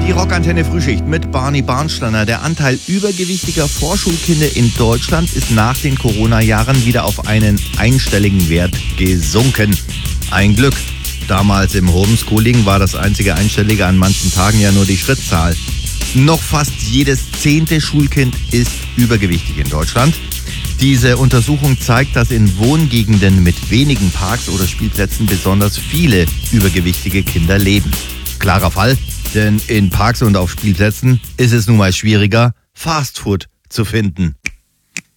Die Rockantenne Frühschicht mit Barney Barnsteiner. Der Anteil übergewichtiger Vorschulkinder in Deutschland ist nach den Corona-Jahren wieder auf einen einstelligen Wert gesunken. Ein Glück. Damals im Homeschooling war das einzige Einstellige an manchen Tagen ja nur die Schrittzahl. Noch fast jedes 10. Schulkind ist übergewichtig in Deutschland. Diese Untersuchung zeigt, dass in Wohngegenden mit wenigen Parks oder Spielplätzen besonders viele übergewichtige Kinder leben. Klarer Fall, denn in Parks und auf Spielplätzen ist es nun mal schwieriger, Fastfood zu finden.